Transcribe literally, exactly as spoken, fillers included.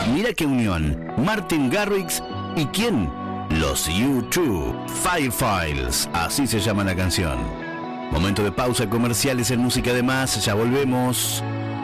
Mira qué unión. Martin Garrix y ¿quién? Los U dos. Fire Files, así se llama la canción. Momento de pausa, comerciales en Música de Más, ya volvemos.